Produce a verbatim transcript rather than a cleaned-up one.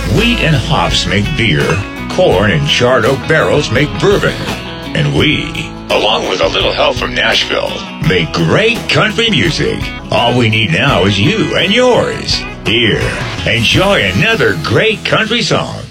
Wheat and hops make beer. Corn and charred oak barrels make bourbon. And we, along with a little help from Nashville, make great country music. All we need now is you and yours. Here, enjoy another great country song.